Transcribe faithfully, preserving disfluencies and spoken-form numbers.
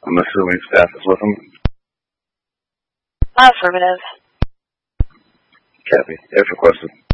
I'm assuming staff is with him. Affirmative. Copy. If requested.